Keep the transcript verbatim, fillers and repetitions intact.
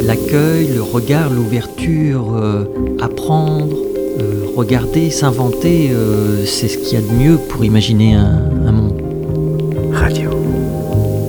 l'accueil, le regard, l'ouverture, euh, apprendre, euh, regarder, s'inventer, euh, c'est ce qu'il y a de mieux pour imaginer un,